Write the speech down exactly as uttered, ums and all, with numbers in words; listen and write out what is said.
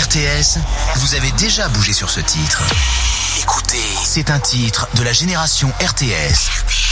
T S, vous avez déjà bougé sur ce titre. Écoutez, c'est un titre de la génération R T S.